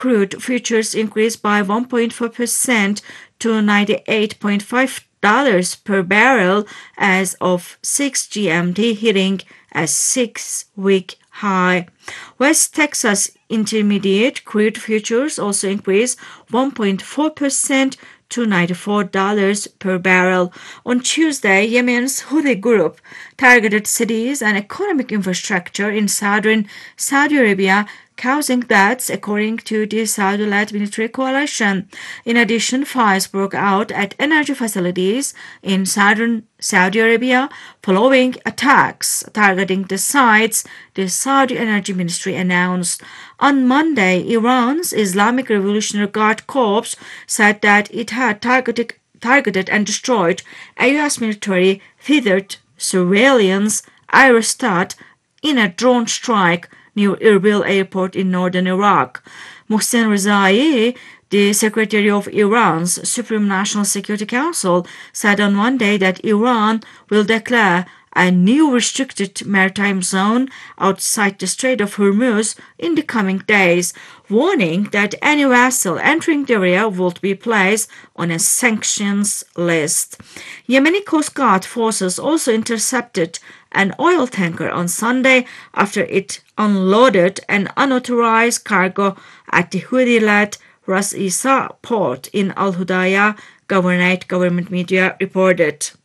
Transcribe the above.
crude futures increased by 1.4% to $98.5 per barrel as of 6 GMT, hitting a 6-week high. West Texas Intermediate crude futures also increased 1.4% to $94 per barrel. On Tuesday, Yemen's Houthi group targeted cities and economic infrastructure in southern Saudi Arabia, causing deaths, according to the Saudi-led military coalition. In addition, fires broke out at energy facilities in southern Saudi Arabia following attacks targeting the sites, the Saudi Energy Ministry announced. On Monday, Iran's Islamic Revolutionary Guard Corps said that it had targeted and destroyed a U.S. military feathered surveillance aerostat in a drone strike near Erbil airport in northern Iraq. Mohsen Rezai, the secretary of Iran's Supreme National Security Council, said on Monday that Iran will declare a new restricted maritime zone outside the Strait of Hormuz in the coming days, warning that any vessel entering the area would be placed on a sanctions list. Yemeni Coast Guard forces also intercepted an oil tanker on Sunday after it unloaded an unauthorized cargo at the Houthi-led Ras Isa port in Al Hudaydah, Governorate government media reported.